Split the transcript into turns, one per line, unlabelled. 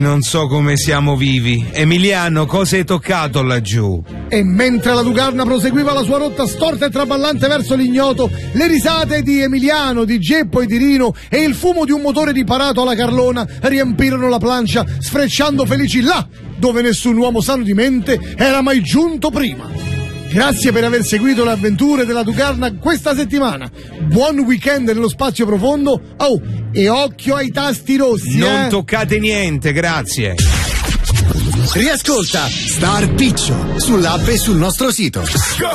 Non so come siamo vivi. Emiliano, cosa hai toccato laggiù?
E mentre la Dugarna proseguiva la sua rotta storta e traballante verso l'ignoto, le risate di Emiliano, di Geppo e di Rino e il fumo di un motore riparato alla Carlona riempirono la plancia, sfrecciando felici là dove nessun uomo sano di mente era mai giunto prima. Grazie per aver seguito le avventure della Dugarna questa settimana. Buon weekend nello spazio profondo. Oh, e occhio ai tasti rossi.
Non toccate niente, grazie.
Riascolta Star Piccio sull'app e sul nostro sito.